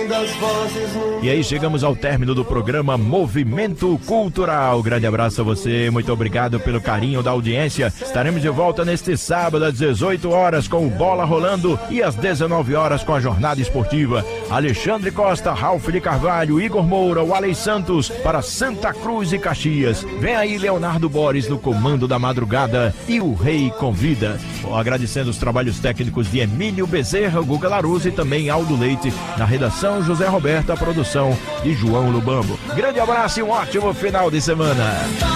das vozes. E aí chegamos ao término do programa Movimento Cultural. Grande abraço a você, muito obrigado pelo carinho da audiência. Estaremos de volta neste sábado às 18 horas com o Bola Rolando e às 19 horas com a Jornada Esportiva. Alexandre Costa, Ralf de Carvalho, Igor Moura, Walley Santos para Santa Cruz e Caxias. Vem aí Leonardo Boris no comando da madrugada e o Rei convida. Agradecendo os trabalhos técnicos de Emílio Bezerra, Guga Laruso e também Aldo Leite. Na redação, José Roberto, a produção de João Lubambo. Grande abraço e um ótimo final de semana.